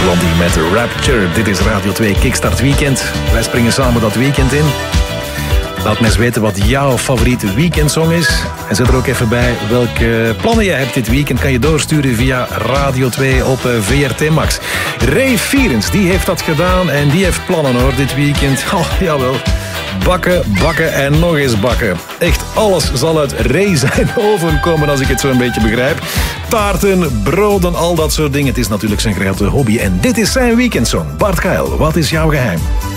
Blondie met Rapture. Dit is Radio 2 Kickstart Weekend. Wij springen samen dat weekend in. Laat me eens weten wat jouw favoriete weekendsong is. En zet er ook even bij welke plannen je hebt dit weekend. Kan je doorsturen via Radio 2 op VRT Max. Ray Vierens, die heeft dat gedaan en die heeft plannen hoor dit weekend. Oh, jawel. Bakken, bakken en nog eens bakken. Echt alles zal uit Ray zijn oven komen als ik het zo een beetje begrijp. Taarten, broden, al dat soort dingen. Het is natuurlijk zijn grote hobby en dit is zijn weekendsong. Bart Kuil, wat is jouw geheim?